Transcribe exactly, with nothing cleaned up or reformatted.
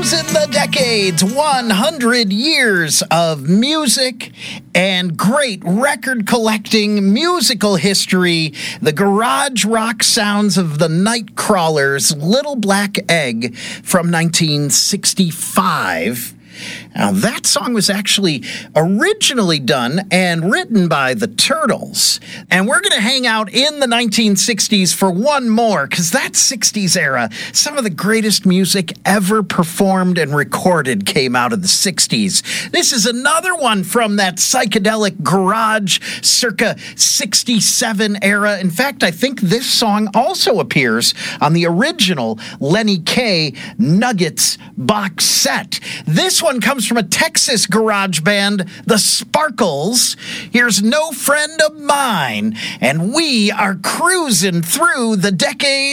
Cruising the Decades, one hundred years of music and great record collecting, musical history, the garage rock sounds of the Nightcrawlers' Little Black Egg from nineteen sixty-five. Now, that song was actually originally done and written by the Turtles. And we're going to hang out in the nineteen sixties for one more, because that sixties era, some of the greatest music ever performed and recorded came out of the sixties. This is another one from that psychedelic garage circa sixty-seven era. In fact, I think this song also appears on the original Lenny Kaye Nuggets box set. This one comes from a Texas garage band, The Sparkles. Here's No Friend of Mine, and we are cruising through the decades.